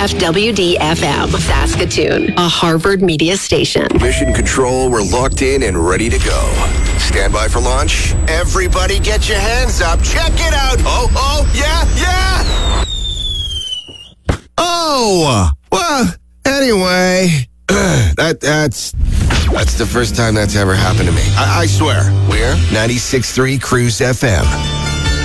KFWD-FM, Saskatoon, a Harvard media station. Mission Control, we're locked in and ready to go. Stand by for launch. Everybody get your hands up. Check it out. Oh, yeah. Oh, well, anyway, that's the first time that's ever happened to me. I swear. We're 96.3 Cruise FM.